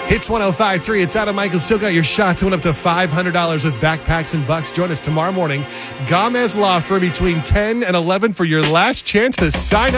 Hits 105.3. It's Adam Michaels. Still got your shot to win up to $500 with backpacks and bucks. Join us tomorrow morning. Gomez Law Firm between 10 and 11 for your last chance to sign up.